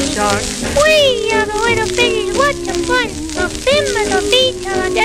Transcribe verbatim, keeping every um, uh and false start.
shark. We are the little piggies, what a fun! A swim at the beach on a